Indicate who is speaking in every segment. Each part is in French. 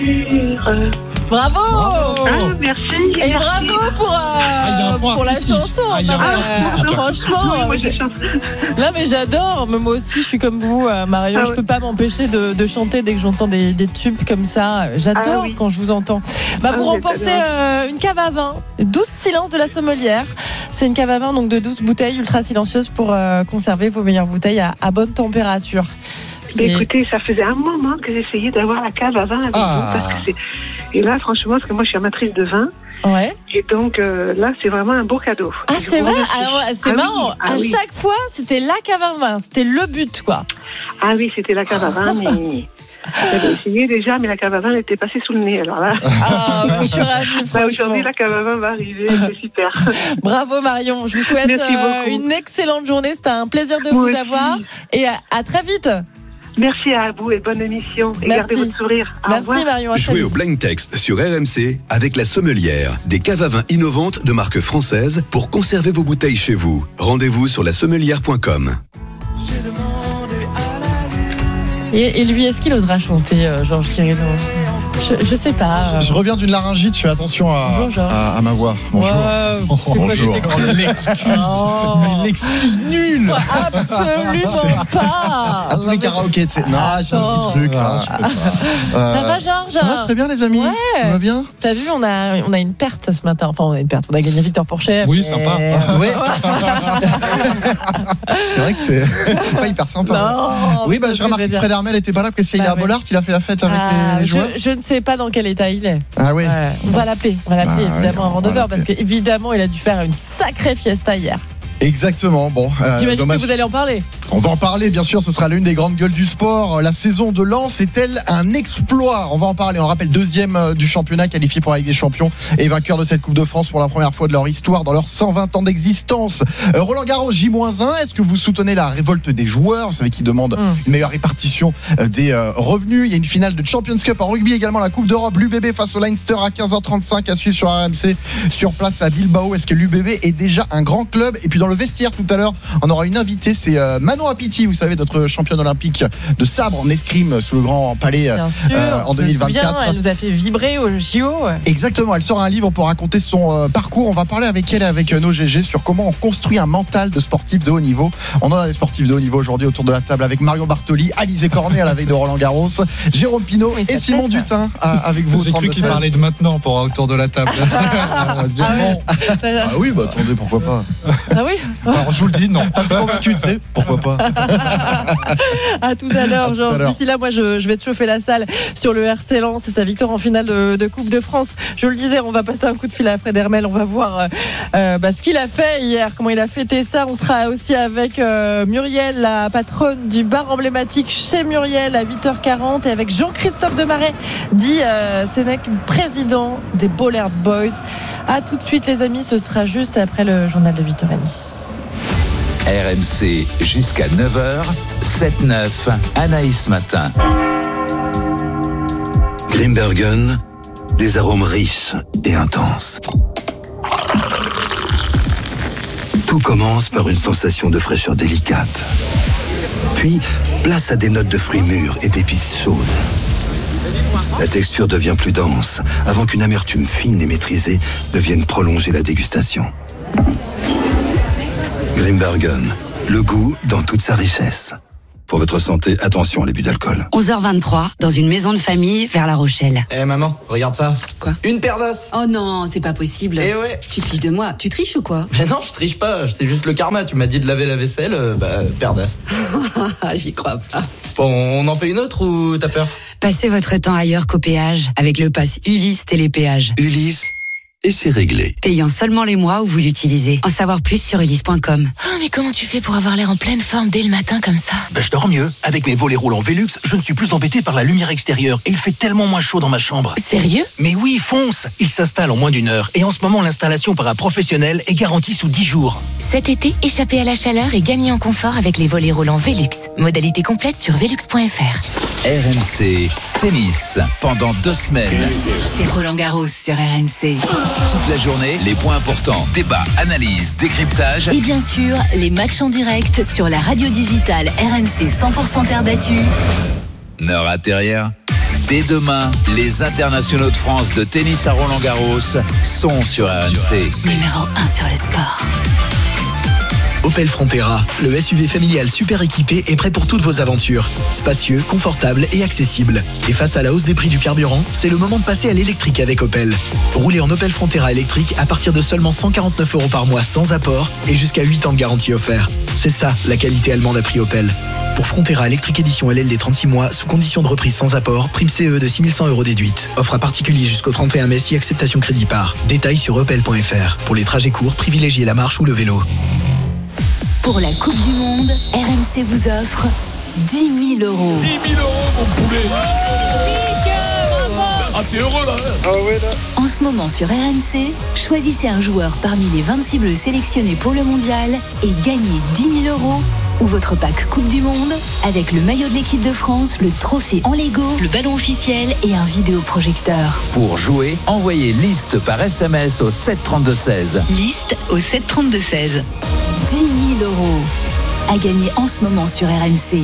Speaker 1: Bravo.
Speaker 2: Merci.
Speaker 1: Et bravo pour la chanson. Franchement, non mais j'adore. Mais moi aussi, je suis comme vous, Marion. Je peux pas m'empêcher de chanter dès que j'entends des tubes comme ça. J'adore quand je vous entends. Vous remportez une cave à vin, 12 silences de la sommelière. C'est une cave à vin donc de 12 bouteilles ultra silencieuses pour conserver vos meilleures bouteilles à bonne température.
Speaker 2: Écoutez, ça faisait un moment que j'essayais d'avoir la cave à vin avec vous. Parce que et là, franchement, parce que moi, je suis amatrice de vin.
Speaker 1: Ouais.
Speaker 2: Et donc, là, c'est vraiment un beau cadeau.
Speaker 1: C'est vrai? Alors, c'est marrant. Chaque fois, c'était la cave à vin. C'était le but, quoi.
Speaker 2: Ah oui, c'était la cave à vin, mais... J'avais essayé déjà, mais la cave à vin était passée sous le nez. Alors là,
Speaker 1: je suis ravie.
Speaker 2: Aujourd'hui, la cave à vin va arriver. C'est super.
Speaker 1: Bravo Marion. Je vous souhaite une excellente journée. C'était un plaisir de vous avoir. Et à très vite.
Speaker 2: Merci à vous et bonne émission. Et gardez votre sourire.
Speaker 1: Merci Marion.
Speaker 3: Jouez au Blind Text sur RMC avec la sommelière. Des caves à vin innovantes de marque française pour conserver vos bouteilles chez vous. Rendez-vous sur lasommelière.com.
Speaker 1: Et lui, est-ce qu'il osera chanter Georges Quirino? Je sais pas.
Speaker 4: Je reviens d'une laryngite, je fais attention à ma voix. Bonjour.
Speaker 1: Bonjour.
Speaker 4: L'excuse nulle.
Speaker 1: Absolument pas.
Speaker 4: À tous les karaokés, tu sais. Non, j'ai un petit truc là.
Speaker 1: Ça va, Georges?
Speaker 4: Ça va très bien, les amis.
Speaker 1: Ouais.
Speaker 4: Ça va bien.
Speaker 1: T'as vu, on a une perte ce matin. Enfin, on a une perte. On a gagné Victor Porcher.
Speaker 4: Oui, sympa. Ouais. C'est vrai que c'est pas hyper sympa.
Speaker 1: Non,
Speaker 4: oui, je remarque que Fred Hermel était pas là parce qu'il est à Bollard. Il a fait la fête avec les joueurs.
Speaker 1: Je ne sais pas dans quel état il est.
Speaker 4: Ah oui.
Speaker 1: On va l'appeler évidemment avant 9h parce qu'évidemment il a dû faire une sacrée fiesta hier.
Speaker 4: Exactement. Bon,
Speaker 1: j'imagine que vous allez en parler.
Speaker 4: On va en parler, bien sûr. Ce sera l'une des grandes gueules du sport. La saison de Lens est-elle un exploit? On va en parler. On rappelle deuxième du championnat, qualifié pour la Ligue des Champions et vainqueur de cette Coupe de France pour la première fois de leur histoire dans leurs 120 ans d'existence. Roland Garros J-1. Est-ce que vous soutenez la révolte des joueurs? Vous savez qui demandent une meilleure répartition des revenus. Il y a une finale de Champions Cup en rugby, également la Coupe d'Europe. L'UBB face au Leinster à 15h35 à suivre sur RMC. Sur place à Bilbao. Est-ce que l'UBB est déjà un grand club? Et puis dans le vestiaire tout à l'heure, on aura une invitée, c'est Manon Apiti, vous savez, notre championne olympique de sabre en escrime sous le Grand Palais en 2024.
Speaker 1: Elle nous a fait vibrer au JO.
Speaker 4: Exactement, elle sort un livre pour raconter son parcours. On va parler avec elle, avec nos GG, sur comment on construit un mental de sportif de haut niveau. On en a des sportifs de haut niveau aujourd'hui autour de la table avec Marion Bartoli, Alizé Cornet à la veille de Roland Garros, Jérôme Pinault et Simon Dutin avec vous.
Speaker 5: J'ai cru qu'il parlait de maintenant pour autour de la table.
Speaker 4: Oui, attendez, pourquoi pas.
Speaker 1: Ah oui.
Speaker 4: Alors je vous le dis, non, pas convaincu, tu sais, pourquoi pas.
Speaker 1: À tout à l'heure, Georges. D'ici là, moi, je vais te chauffer la salle sur le RC Lens et sa victoire en finale de Coupe de France. Je le disais, on va passer un coup de fil à Fred Hermel. On va voir ce qu'il a fait hier, comment il a fêté ça. On sera aussi avec Muriel, la patronne du bar emblématique chez Muriel à 8h40 et avec Jean-Christophe Demaret, dit Sénèque, président des Bollard Boys. A tout de suite, les amis, ce sera juste après le journal de 8h30.
Speaker 6: RMC jusqu'à 9h, 7-9, Anaïs Matin.
Speaker 3: Grimbergen, des arômes riches et intenses. Tout commence par une sensation de fraîcheur délicate. Puis, place à des notes de fruits mûrs et d'épices chaudes. La texture devient plus dense, avant qu'une amertume fine et maîtrisée ne vienne prolonger la dégustation. Grimbergen, le goût dans toute sa richesse. Pour votre santé, attention à l'abus d'alcool.
Speaker 7: 11h23, dans une maison de famille vers La Rochelle.
Speaker 8: Maman, regarde ça.
Speaker 7: Quoi?
Speaker 8: Une paire d'os.
Speaker 7: Oh non, c'est pas possible.
Speaker 8: Eh ouais.
Speaker 7: Tu te fiches de moi. Tu triches ou quoi?
Speaker 8: Mais non, je triche pas. C'est juste le karma. Tu m'as dit de laver la vaisselle, paire d'os.
Speaker 7: J'y crois pas.
Speaker 8: Bon, on en fait une autre ou t'as peur?
Speaker 7: Passez votre temps ailleurs qu'au péage avec le pass Ulysse Télépéage.
Speaker 3: Ulysse, et c'est réglé.
Speaker 7: Payant seulement les mois où vous l'utilisez. En savoir plus sur ulysse.com.
Speaker 9: Oh, mais comment tu fais pour avoir l'air en pleine forme dès le matin comme ça?
Speaker 10: Je dors mieux. Avec mes volets roulants Velux, je ne suis plus embêté par la lumière extérieure et il fait tellement moins chaud dans ma chambre.
Speaker 9: Sérieux?
Speaker 10: Mais oui, fonce. Il s'installe en moins d'1 heure et en ce moment, l'installation par un professionnel est garantie sous 10 jours.
Speaker 9: Cet été, échappez à la chaleur et gagnez en confort avec les volets roulants Velux. Modalité complète sur velux.fr.
Speaker 6: RMC Tennis, pendant 2 semaines.
Speaker 9: C'est Roland Garros sur RMC.
Speaker 6: Toute la journée, les points importants, débats, analyses, décryptage.
Speaker 9: Et bien sûr, les matchs en direct sur la radio digitale RMC 100% terre battue.
Speaker 6: Ne ratez rien. Dès demain, les internationaux de France de tennis à Roland-Garros sont sur RMC.
Speaker 7: Numéro 1 sur le sport.
Speaker 10: Opel Frontera, le SUV familial super équipé est prêt pour toutes vos aventures. Spacieux, confortable et accessible. Et face à la hausse des prix du carburant, c'est le moment de passer à l'électrique avec Opel. Roulez en Opel Frontera électrique à partir de seulement 149 € par mois sans apport et jusqu'à 8 ans de garantie offert. C'est ça, la qualité allemande à prix Opel. Pour Frontera électrique édition LLD 36 mois, sous condition de reprise sans apport, prime CE de 6100 € déduite. Offre à particulier jusqu'au 31 mai si acceptation crédit par. Détails sur opel.fr. Pour les trajets courts, privilégiez la marche ou le vélo.
Speaker 7: Pour la Coupe du Monde, RMC vous offre 10 000 €.
Speaker 6: 10 000 €, mon poulet. Ah, t'es heureux là.
Speaker 7: En ce moment sur RMC, choisissez un joueur parmi les 26 bleus sélectionnés pour le mondial et gagnez 10 000 € ou votre pack Coupe du Monde avec le maillot de l'équipe de France, le trophée en Lego, le ballon officiel et un vidéoprojecteur.
Speaker 6: Pour jouer, envoyez liste par SMS au 732-16.
Speaker 7: Liste au 732-16. 10 000 € à gagner en ce moment sur RMC.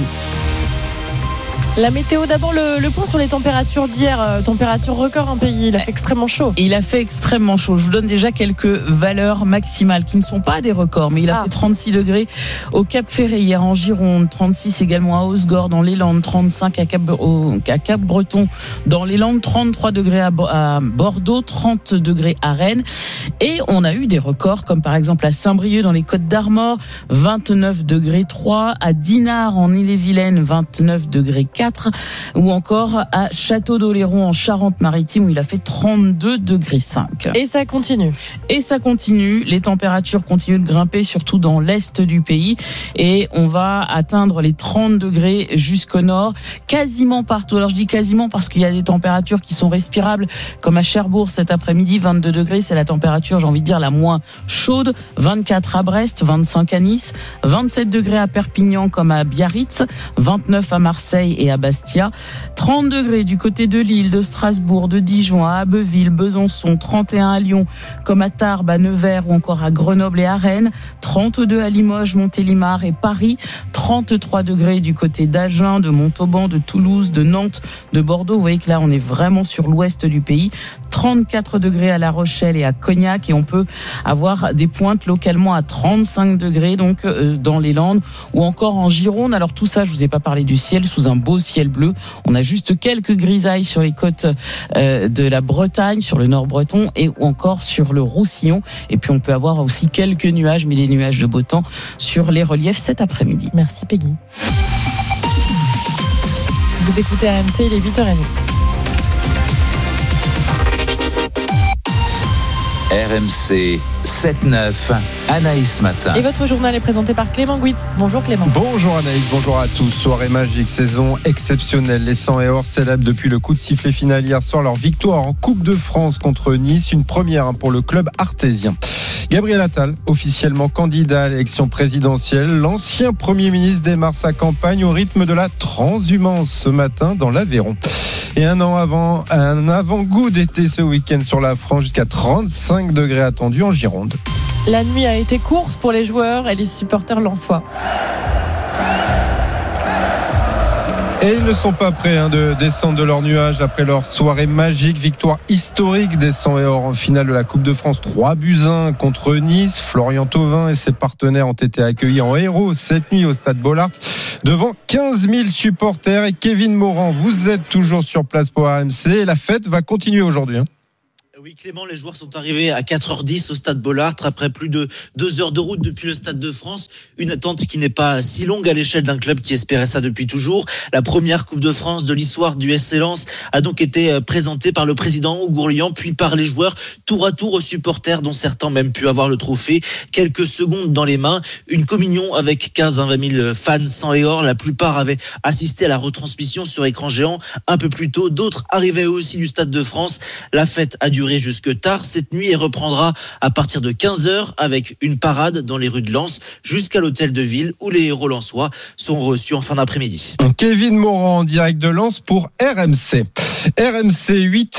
Speaker 1: La météo, d'abord le point sur les températures d'hier. Température record en pays, il a fait extrêmement chaud.
Speaker 11: Il a fait extrêmement chaud. Je vous donne déjà quelques valeurs maximales qui ne sont pas des records, mais il a fait 36 degrés au Cap Ferré hier en Gironde, 36 également à Hausgord dans les Landes, 35 à Cap-Breton dans les Landes, 33 degrés à Bordeaux, 30 degrés à Rennes. Et on a eu des records comme par exemple à Saint-Brieuc dans les Côtes d'Armor, 29 degrés 3, à Dinard en Ille-et-Vilaine, 29 degrés 4, ou encore à Château-d'Oléron en Charente-Maritime où il a fait 32 degrés 5.
Speaker 1: Et ça continue.
Speaker 11: Les températures continuent de grimper surtout dans l'est du pays et on va atteindre les 30 degrés jusqu'au nord, quasiment partout. Alors je dis quasiment parce qu'il y a des températures qui sont respirables comme à Cherbourg cet après-midi, 22 degrés, c'est la température, j'ai envie de dire, la moins chaude, 24 à Brest, 25 à Nice, 27 degrés à Perpignan comme à Biarritz, 29 à Marseille et à Bastia, 30 degrés du côté de Lille, de Strasbourg, de Dijon, à Abbeville, Besançon, 31 à Lyon, comme à Tarbes, à Nevers ou encore à Grenoble et à Rennes, 32 à Limoges, Montélimar et Paris, 33 degrés du côté d'Agen, de Montauban, de Toulouse, de Nantes, de Bordeaux. Vous voyez que là, on est vraiment sur l'ouest du pays. 34 degrés à La Rochelle et à Cognac et on peut avoir des pointes localement à 35 degrés donc dans les Landes ou encore en Gironde. Alors tout ça, je vous ai pas parlé du ciel, sous un beau ciel bleu. On a juste quelques grisailles sur les côtes de la Bretagne, sur le nord breton et encore sur le Roussillon. Et puis on peut avoir aussi quelques nuages, mais des nuages de beau temps sur les reliefs cet après-midi.
Speaker 1: Merci Peggy. Vous écoutez RMC, il est 8h30.
Speaker 6: RMC 7-9, Anaïs Matin.
Speaker 1: Et votre journal est présenté par Clément Guitz. Bonjour Clément.
Speaker 12: Bonjour Anaïs, bonjour à tous. Soirée magique, saison exceptionnelle. Les 100 et or célèbrent depuis le coup de sifflet final hier soir leur victoire en Coupe de France contre Nice. Une première pour le club artésien. Gabriel Attal, officiellement candidat à l'élection présidentielle. L'ancien Premier ministre démarre sa campagne au rythme de la transhumance ce matin dans l'Aveyron. Et un avant-goût d'été ce week-end sur la France, jusqu'à 35 degrés attendus en Gironde.
Speaker 1: La nuit a été courte pour les joueurs et les supporters lensois.
Speaker 12: Et ils ne sont pas prêts de descendre de leur nuage après leur soirée magique. Victoire historique des 100 et or en finale de la Coupe de France. 3-1 contre Nice. Florian Thauvin et ses partenaires ont été accueillis en héros cette nuit au stade Bollaert devant 15 000 supporters. Et Kevin Morand, vous êtes toujours sur place pour RMC. Et la fête va continuer aujourd'hui.
Speaker 13: Oui Clément, les joueurs sont arrivés à 4h10 au stade Bollaert après plus de 2 heures de route depuis le Stade de France. Une attente qui n'est pas si longue à l'échelle d'un club qui espérait ça depuis toujours. La première Coupe de France de l'histoire du SC Lens a donc été présentée par le président Ougourlian, puis par les joueurs tour à tour aux supporters dont certains ont même pu avoir le trophée. Quelques secondes dans les mains, une communion avec 15 à 20 000 fans 100 et or. La plupart avaient assisté à la retransmission sur écran géant un peu plus tôt. D'autres arrivaient aussi du Stade de France. La fête a duré durer jusque tard cette nuit et reprendra à partir de 15h avec une parade dans les rues de Lens jusqu'à l'hôtel de ville où les héros lensois sont reçus en fin d'après-midi.
Speaker 12: Kevin Morand en direct de Lens pour RMC. RMC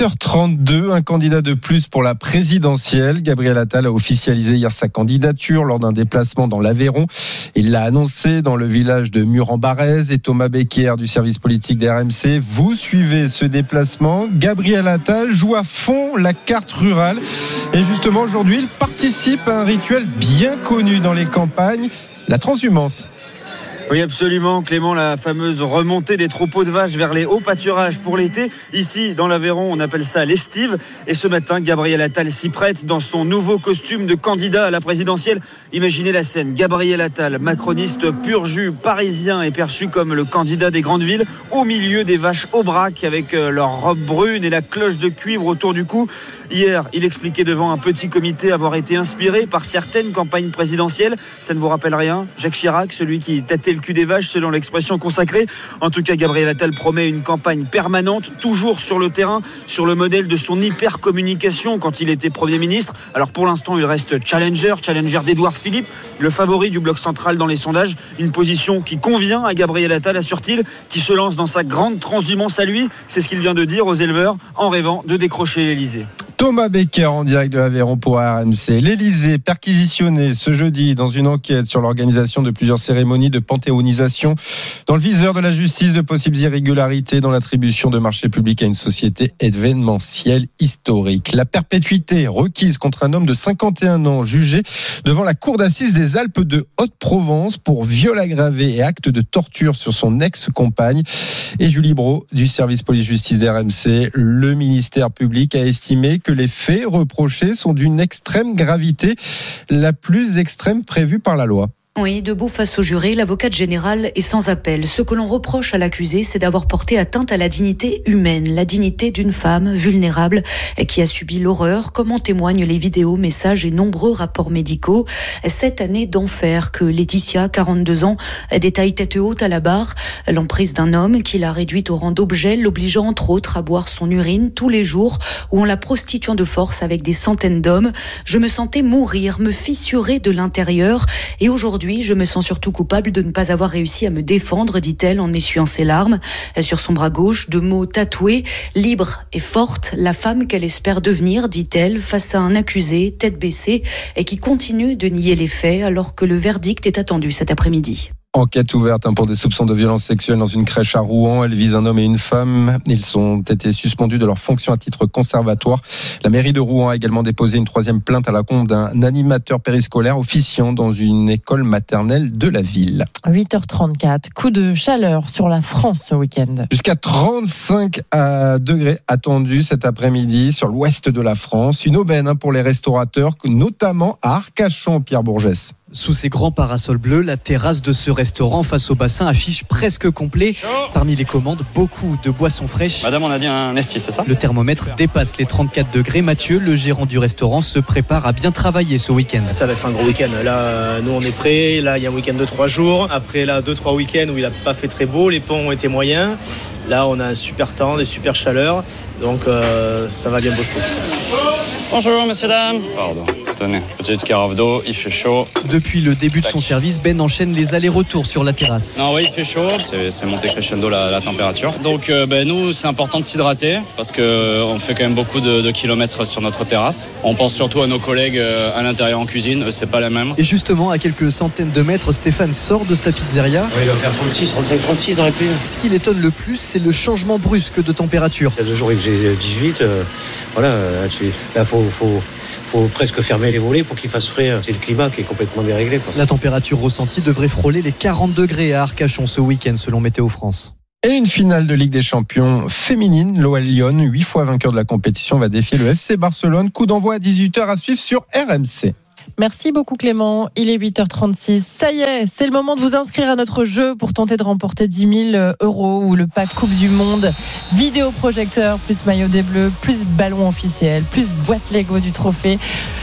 Speaker 12: 8h32, un candidat de plus pour la présidentielle. Gabriel Attal a officialisé hier sa candidature lors d'un déplacement dans l'Aveyron. Il l'a annoncé dans le village de Mur-en-Barrez. Et Thomas Becker du service politique d'RMC, vous suivez ce déplacement. Gabriel Attal joue à fond la carte rurale. Et justement aujourd'hui, il participe à un rituel bien connu dans les campagnes, la transhumance.
Speaker 14: Oui, absolument, Clément, la fameuse remontée des troupeaux de vaches vers les hauts pâturages pour l'été. Ici, dans l'Aveyron, on appelle ça l'estive. Et ce matin, Gabriel Attal s'y prête dans son nouveau costume de candidat à la présidentielle. Imaginez la scène. Gabriel Attal, macroniste pur jus parisien, est perçu comme le candidat des grandes villes, au milieu des vaches Aubrac avec leur robe brune et la cloche de cuivre autour du cou. Hier, il expliquait devant un petit comité avoir été inspiré par certaines campagnes présidentielles. Ça ne vous rappelle rien ? Jacques Chirac, celui qui tâtait le cul des vaches selon l'expression consacrée. En tout cas, Gabriel Attal promet une campagne permanente, toujours sur le terrain, sur le modèle de son hyper-communication quand il était Premier ministre. Alors pour l'instant, il reste challenger d'Édouard Philippe, le favori du bloc central dans les sondages. Une position qui convient à Gabriel Attal, assure-t-il, qui se lance dans sa grande transhumance à lui. C'est ce qu'il vient de dire aux éleveurs en rêvant de décrocher l'Élysée.
Speaker 12: Thomas Becker en direct de l'Aveyron pour RMC. L'Élysée perquisitionné ce jeudi dans une enquête sur l'organisation de plusieurs cérémonies de panthéonisation dans le viseur de la justice de possibles irrégularités dans l'attribution de marchés publics à une société événementielle historique. La perpétuité requise contre un homme de 51 ans jugé devant la cour d'assises des Alpes de Haute-Provence pour viol aggravé et acte de torture sur son ex-compagne. Et Julie Brault du service police-justice d'RMC, le ministère public a estimé que les faits reprochés sont d'une extrême gravité, la plus extrême prévue par la loi.
Speaker 15: Oui, debout face au juré, l'avocate générale est sans appel. Ce que l'on reproche à l'accusé, c'est d'avoir porté atteinte à la dignité humaine, la dignité d'une femme vulnérable qui a subi l'horreur, comme en témoignent les vidéos, messages et nombreux rapports médicaux. 7 années d'enfer que Laetitia, 42 ans, détaille tête haute à la barre. L'emprise d'un homme qui l'a réduite au rang d'objet, l'obligeant entre autres à boire son urine tous les jours ou en la prostituant de force avec des centaines d'hommes. Je me sentais mourir, me fissurer de l'intérieur et aujourd'hui, je me sens surtout coupable de ne pas avoir réussi à me défendre, dit-elle en essuyant ses larmes. Sur son bras gauche, 2 mots tatoués, libre et forte, la femme qu'elle espère devenir, dit-elle, face à un accusé, tête baissée, et qui continue de nier les faits alors que le verdict est attendu cet après-midi.
Speaker 12: Enquête ouverte pour des soupçons de violence sexuelle dans une crèche à Rouen. Elle vise un homme et une femme. Ils ont été suspendus de leurs fonctions à titre conservatoire. La mairie de Rouen a également déposé une 3e plainte à la compte d'un animateur périscolaire officiant dans une école maternelle de la ville.
Speaker 1: 8h34, coup de chaleur sur la France ce week-end.
Speaker 12: Jusqu'à 35 degrés attendus cet après-midi sur l'ouest de la France. Une aubaine pour les restaurateurs, notamment à Arcachon, Pierre Bourgès.
Speaker 16: Sous ces grands parasols bleus, la terrasse de ce restaurant face au bassin affiche presque complet. Parmi les commandes, beaucoup de boissons fraîches.
Speaker 17: Madame, on a dit un esti, c'est ça ?
Speaker 16: Le thermomètre dépasse les 34 degrés. Mathieu, le gérant du restaurant, se prépare à bien travailler ce week-end.
Speaker 18: Ça va être un gros week-end. Là, nous, on est prêts. Là, il y a un week-end de 3 jours. Après, là, 2-3 week-ends où il n'a pas fait très beau. Les ponts ont été moyens. Là, on a un super temps, des super chaleurs. Donc, ça va bien bosser.
Speaker 17: Bonjour, messieurs, dames. Pardon. Tenez, petite carafe d'eau, il fait chaud.
Speaker 16: Depuis le début de son service, Ben enchaîne les allers-retours sur la terrasse.
Speaker 17: Non, oui, il fait chaud, c'est monté crescendo la température. Donc nous, c'est important de s'hydrater parce qu'on fait quand même beaucoup de kilomètres sur notre terrasse. On pense surtout à nos collègues à l'intérieur en cuisine, c'est pas la même.
Speaker 16: Et justement, à quelques centaines de mètres, Stéphane sort de sa pizzeria.
Speaker 18: Oui, il va faire 35-36 dans la cuisine.
Speaker 16: Ce qui l'étonne le plus, c'est le changement brusque de température.
Speaker 18: Il y a 2 jours que j'ai 18, voilà, là, faut presque fermer les volets pour qu'il fasse frais. C'est le climat qui est complètement déréglé, quoi.
Speaker 16: La température ressentie devrait frôler les 40 degrés à Arcachon ce week-end, selon Météo France.
Speaker 12: Et une finale de Ligue des Champions féminine. L'OL Lyon, 8 fois vainqueur de la compétition, va défier le FC Barcelone. Coup d'envoi à 18h à suivre sur RMC.
Speaker 1: Merci beaucoup Clément, il est 8h36. Ça y est, c'est le moment de vous inscrire à notre jeu pour tenter de remporter 10 000 € ou le pack Coupe du Monde. Vidéoprojecteur, plus maillot des Bleus, plus ballon officiel, plus boîte Lego du trophée.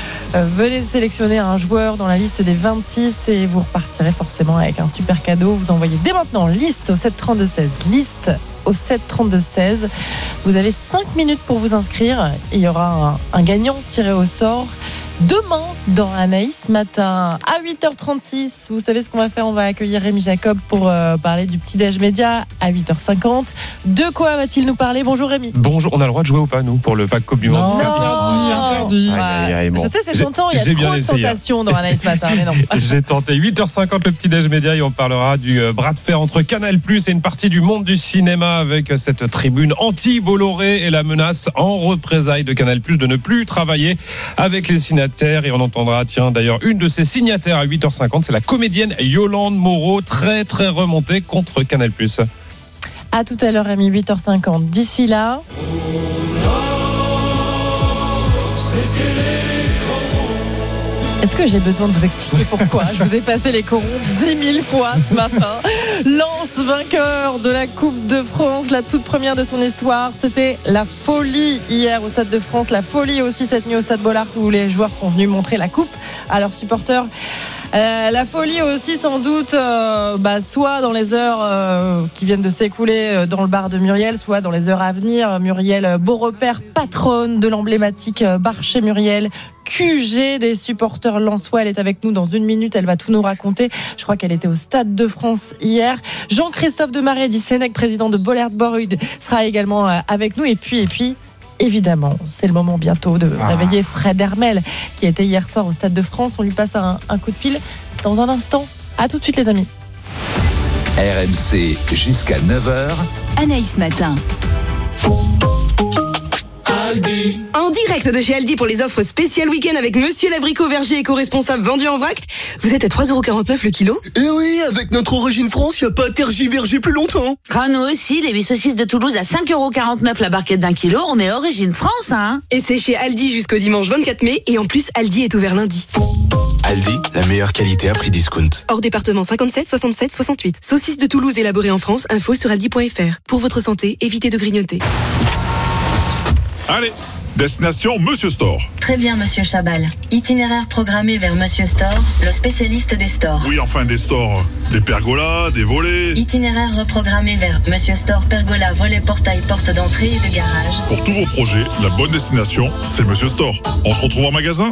Speaker 1: Venez sélectionner un joueur dans la liste des 26 et vous repartirez forcément avec un super cadeau. Vous envoyez dès maintenant liste au 732-16, liste au 7-32-16. Vous avez 5 minutes pour vous inscrire. Il y aura un gagnant tiré au sort demain dans Anaïs Matin à 8h36. Vous savez ce qu'on va faire? On va accueillir Rémi Jacob pour parler du petit-déj média à 8h50. De quoi va-t-il nous parler? Bonjour Rémi.
Speaker 19: Bonjour, on a le droit de jouer ou pas nous pour le pack Coupe du Monde?
Speaker 1: Non,
Speaker 4: interdit.
Speaker 19: Bon.
Speaker 1: Je sais, c'est tentant, il y a trop de tentations dans Anaïs Matin, mais non.
Speaker 19: J'ai tenté. 8h50 le petit-déj média et on parlera du bras de fer entre Canal+ et une partie du monde du cinéma avec cette tribune anti-Bolloré et la menace en représailles de Canal+ de ne plus travailler avec les signataires. Et on entendra, d'ailleurs, une de ses signataires à 8h50, c'est la comédienne Yolande Moreau, très très remontée contre Canal+.
Speaker 1: À tout à l'heure, Rémi, 8h50. D'ici là... Est-ce que j'ai besoin de vous expliquer pourquoi? Je vous ai passé les corons 10 000 fois ce matin. Lens vainqueur de la Coupe de France, la toute première de son histoire. C'était la folie hier au Stade de France, la folie aussi cette nuit au Stade Bollaert où les joueurs sont venus montrer la coupe à leurs supporters. La folie aussi sans doute soit dans les heures qui viennent de s'écouler dans le bar de Muriel, soit dans les heures à venir. Muriel Beaurepaire, patronne de l'emblématique bar chez Muriel, QG des supporters lensois. Elle est avec nous dans une minute, elle va tout nous raconter. Je crois qu'elle était au Stade de France hier. Jean-Christophe Desmarais, dit Sénèque, président de Bollaert Borude, sera également avec nous. Et puis évidemment, c'est le moment bientôt de réveiller Fred Hermel qui était hier soir au Stade de France. On lui passe un coup de fil dans un instant. À tout de suite les amis.
Speaker 6: RMC jusqu'à 9h.
Speaker 7: Anaïs Matin.
Speaker 20: Aldi. En direct de chez Aldi pour les offres spéciales week-end avec Monsieur l'Abricot Verger éco-responsable vendu en vrac. Vous êtes à 3,49€ le kilo.
Speaker 21: Eh oui, avec notre origine France, y a pas à tergiverger plus longtemps.
Speaker 22: Nous aussi, les 8 saucisses de Toulouse à 5,49€ la barquette d'un kilo. On est origine France, hein.
Speaker 20: Et c'est chez Aldi jusqu'au dimanche 24 mai. Et en plus, Aldi est ouvert lundi.
Speaker 21: Aldi, la meilleure qualité à prix discount.
Speaker 20: Hors département 57, 67, 68. Saucisses de Toulouse élaborées en France. Info sur aldi.fr. Pour votre santé, évitez de grignoter.
Speaker 23: Allez, destination Monsieur Store.
Speaker 24: Très bien, Monsieur Chabal. Itinéraire programmé vers Monsieur Store, le spécialiste des stores.
Speaker 23: Oui, enfin des stores. Des pergolas, des volets.
Speaker 24: Itinéraire reprogrammé vers Monsieur Store, pergola, volet, portail, porte d'entrée et de garage.
Speaker 23: Pour tous vos projets, la bonne destination, c'est Monsieur Store. On se retrouve en magasin.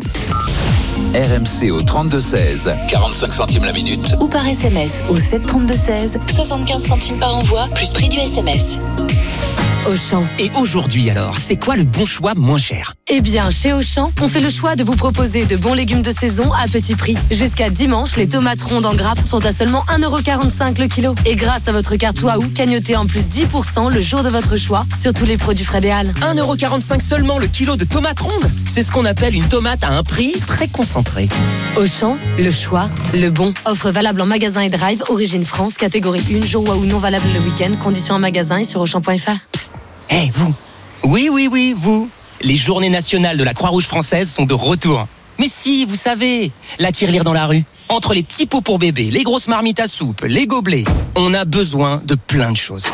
Speaker 6: RMC au 32-16, 45 centimes la minute.
Speaker 7: Ou par SMS au 7-32-16, 75 centimes par envoi, plus prix du SMS.
Speaker 25: Auchan. Et aujourd'hui alors, c'est quoi le bon choix moins cher?
Speaker 22: Eh bien, chez Auchan, on fait le choix de vous proposer de bons légumes de saison à petit prix. Jusqu'à dimanche, les tomates rondes en grappe sont à seulement 1,45€ le kilo. Et grâce à votre carte Waouh, cagnotez en plus 10% le jour de votre choix sur tous les produits Fred et Al.
Speaker 25: 1,45€ seulement le kilo de tomates rondes. C'est ce qu'on appelle une tomate à un prix très concentré.
Speaker 22: Auchan, le choix, le bon. Offre valable en magasin et drive, origine France, catégorie 1, jour Waouh non valable le week-end, conditions en magasin et sur auchan.fr.
Speaker 25: Eh, vous. Oui, vous. Les journées nationales de la Croix-Rouge française sont de retour. Mais si, vous savez, la tirelire dans la rue. Entre les petits pots pour bébé, les grosses marmites à soupe, les gobelets, on a besoin de plein de choses.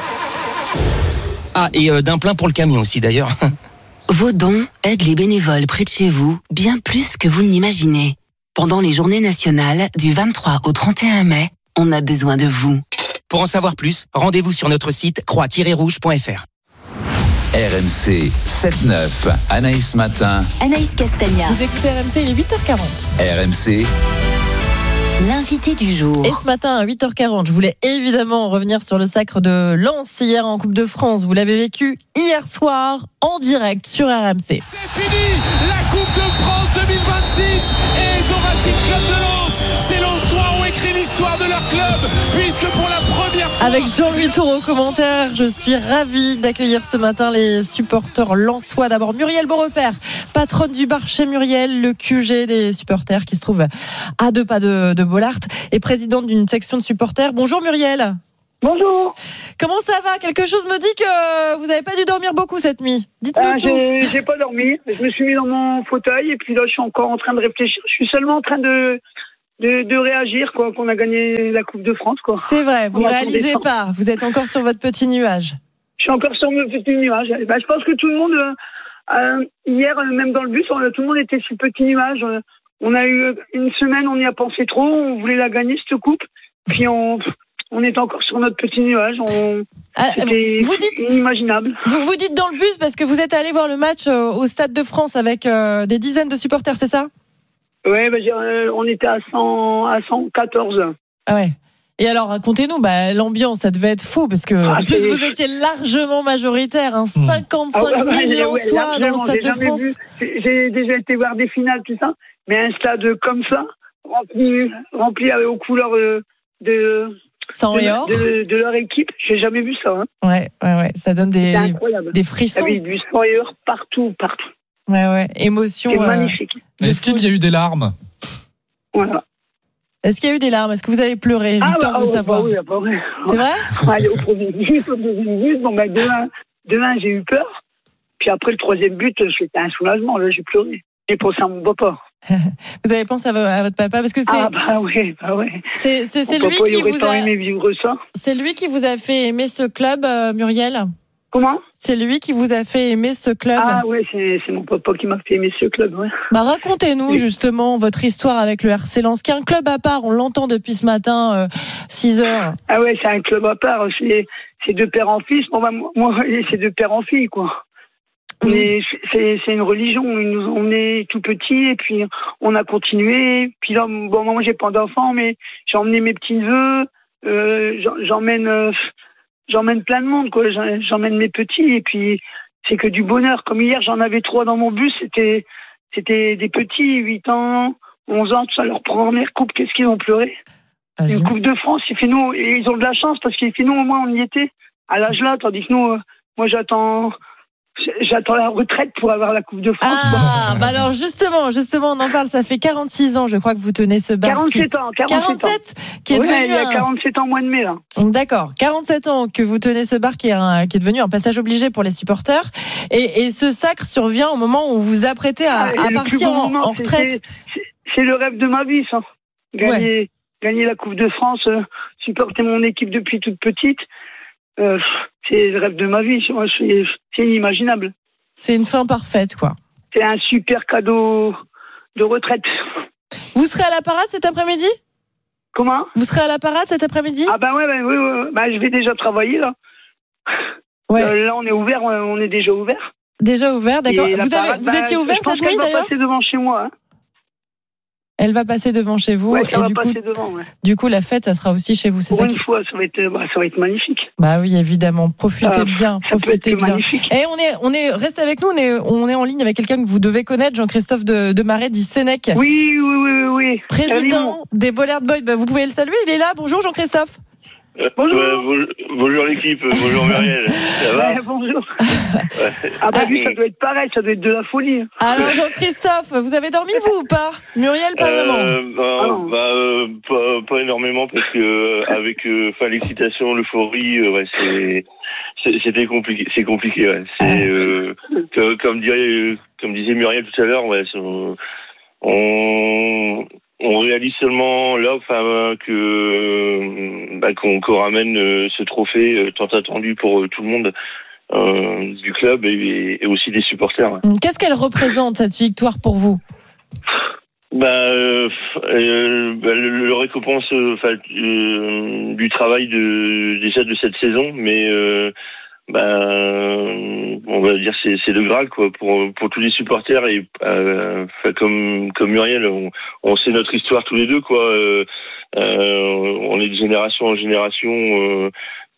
Speaker 25: Ah, et d'un plein pour le camion aussi d'ailleurs.
Speaker 22: Vos dons aident les bénévoles près de chez vous bien plus que vous ne l'imaginez. Pendant les journées nationales du 23 au 31 mai, on a besoin de vous.
Speaker 25: Pour en savoir plus, rendez-vous sur notre site croix-rouge.fr.
Speaker 6: RMC 7-9, Anaïs Matin.
Speaker 7: Anaïs Castagna.
Speaker 1: Vous écoutez RMC, il est 8h40.
Speaker 6: RMC.
Speaker 7: L'invité du jour.
Speaker 1: Et ce matin à 8h40, je voulais évidemment revenir sur le sacre de Lens hier en Coupe de France. Vous l'avez vécu hier soir en direct sur RMC.
Speaker 26: C'est fini, la Coupe de France 2026 est au Racing Club de Lens. Ces Lensois ont écrit l'histoire de leur club, puisque pour la première fois...
Speaker 1: Avec Jean-Louis Tour au commentaire, je suis ravie d'accueillir ce matin les supporters lensois. D'abord Muriel Beaurepaire, patronne du bar chez Muriel, le QG des supporters qui se trouve à 2 pas de Bollaert et présidente d'une section de supporters. Bonjour Muriel.
Speaker 2: Bonjour.
Speaker 1: Comment ça va? Quelque chose me dit que vous n'avez pas dû dormir beaucoup cette nuit. Dites-nous tout.
Speaker 2: J'ai pas dormi. Je me suis mis dans mon fauteuil et puis là je suis encore en train de réfléchir. Je suis seulement en train de réagir qu'on a gagné la Coupe de France quoi.
Speaker 1: C'est vrai, vous ne réalisez pas. Vous êtes encore sur votre petit nuage.
Speaker 2: Je suis encore sur mon petit nuage. Je pense que tout le monde hier même dans le bus, tout le monde était sur le petit nuage. On a eu une semaine, on y a pensé trop, on voulait la gagner cette coupe. Puis on est encore sur notre petit nuage. C'était inimaginable.
Speaker 1: Vous dites dans le bus parce que vous êtes allé voir le match au Stade de France avec des dizaines de supporters, c'est ça?
Speaker 2: Ouais, on était à 114.
Speaker 1: Ah ouais. Et alors, racontez-nous, l'ambiance, ça devait être fou, parce que, en plus, vous étiez largement majoritaire, 55 000 Lensois dans le Stade de France.
Speaker 2: J'ai déjà été voir des finales, tout ça, mais un stade comme ça, rempli aux couleurs de leur équipe, j'ai jamais vu ça.
Speaker 1: Ouais, ça donne des frissons.
Speaker 2: Il y avait du sang et or partout.
Speaker 1: Ouais, émotion.
Speaker 2: C'est magnifique.
Speaker 4: Est-ce qu'il y a eu des larmes?
Speaker 2: Voilà.
Speaker 1: Est-ce qu'il y a eu des larmes? Est-ce que vous avez pleuré? Victor veut savoir.
Speaker 2: Oui.
Speaker 1: C'est vrai?
Speaker 2: Au premier but, au deuxième but, de un, j'ai eu peur. Puis après, le troisième but, c'était un soulagement. Là, j'ai pleuré. J'ai pensé à mon papa.
Speaker 1: Vous avez pensé à votre papa? Parce que
Speaker 2: oui.
Speaker 1: C'est
Speaker 2: mon
Speaker 1: lui
Speaker 2: papa,
Speaker 1: qui vous a
Speaker 2: aimé vivre ça.
Speaker 1: C'est lui qui vous a fait aimer ce club, Muriel?
Speaker 2: Comment?
Speaker 1: C'est lui qui vous a fait aimer ce club?
Speaker 2: Ah oui, c'est mon papa qui m'a fait aimer ce club, ouais.
Speaker 1: Racontez-nous justement votre histoire avec le RC Lens, qui est un club à part, on l'entend depuis ce matin, 6h.
Speaker 2: Ah ouais, c'est un club à part, c'est de père en fils. Moi, c'est de père en fille, quoi. C'est une religion, on est tout petit et puis on a continué. Puis là, moi j'ai pas d'enfants, mais j'ai emmené mes petits-neveux, j'emmène plein de monde, quoi. J'emmène mes petits et puis c'est que du bonheur. Comme hier, j'en avais 3 dans mon bus. C'était des petits, 8 ans, 11 ans, tout ça, leur première coupe. Qu'est-ce qu'ils ont pleuré? Une coupe de France. Ils ont de la chance parce qu'il fait nous, au moins, on y était à l'âge là, tandis que nous, moi, j'attends la retraite pour avoir la Coupe de France.
Speaker 1: Alors justement, on en parle. Ça fait 46 ans, je crois, que vous tenez ce bar.
Speaker 2: 47 ans.
Speaker 1: Qui est devenu
Speaker 2: il y a 47 ans, mois de mai, là.
Speaker 1: D'accord. 47 ans que vous tenez ce bar qui est devenu un passage obligé pour les supporters. Et ce sacre survient au moment où vous vous apprêtez à partir en retraite.
Speaker 2: C'est le rêve de ma vie, ça. Gagner la Coupe de France, supporter mon équipe depuis toute petite. C'est le rêve de ma vie, c'est inimaginable.
Speaker 1: C'est une fin parfaite, quoi.
Speaker 2: C'est un super cadeau de retraite.
Speaker 1: Vous serez à la parade cet après-midi?
Speaker 2: Comment?
Speaker 1: Vous serez à la parade cet après-midi?
Speaker 2: Oui. Je vais déjà travailler, là.
Speaker 1: Ouais.
Speaker 2: Là, on est ouvert, on est déjà ouvert.
Speaker 1: Déjà ouvert, d'accord. Vous étiez ouvert cette nuit, d'ailleurs?
Speaker 2: Elle va passer devant chez moi,
Speaker 1: Elle va passer devant chez vous.
Speaker 2: Ouais, ça va passer devant, ouais.
Speaker 1: Du coup, la fête, ça sera aussi chez vous.
Speaker 2: Pour une fois, ça va être magnifique.
Speaker 1: Bah oui, évidemment. Profitez bien.
Speaker 2: Magnifique.
Speaker 1: Et restez avec nous. On est en ligne avec quelqu'un que vous devez connaître, Jean-Christophe de Marais, dit Sénèque.
Speaker 2: Oui.
Speaker 1: Président des Bollard Boys. Vous pouvez le saluer. Il est là. Bonjour, Jean-Christophe.
Speaker 3: Bonjour l'équipe, bonjour Muriel. Ça va?
Speaker 2: Bonjour. Lui, ça doit être pareil, ça doit être de la folie.
Speaker 1: Alors Jean-Christophe, vous avez dormi vous ou pas? Muriel, pas vraiment.
Speaker 3: Pas énormément parce que avec l'excitation, l'euphorie, c'était compliqué. C'est compliqué, ouais. C'est comme disait Muriel tout à l'heure, ouais, on réalise seulement là, qu'on ramène ce trophée tant attendu pour tout le monde du club et aussi des supporters.
Speaker 1: Qu'est-ce qu'elle représente cette victoire pour vous?
Speaker 3: Le récompense du travail déjà de cette saison, mais on va dire c'est le Graal, quoi, pour tous les supporters et comme Muriel, on sait notre histoire tous les deux, quoi. On est de génération en génération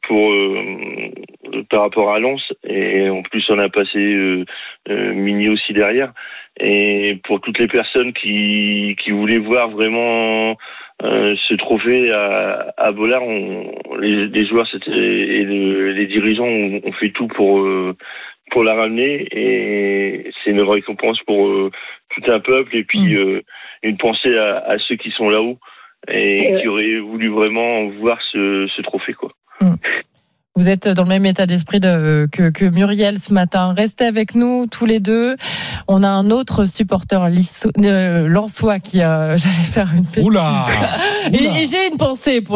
Speaker 3: par rapport à Lens, et en plus on a passé Mini aussi derrière, et pour toutes les personnes qui voulaient voir vraiment ce trophée à Bollard, les joueurs et les dirigeants ont fait tout pour la ramener, et c'est une récompense pour tout un peuple, et puis une pensée à ceux qui sont là-haut et qui auraient voulu vraiment voir ce trophée, quoi.
Speaker 1: Vous êtes dans le même état d'esprit que Muriel ce matin. Restez avec nous tous les deux. On a un autre supporter lensois qui j'allais faire une bêtise. Oula. Et j'ai une pensée pour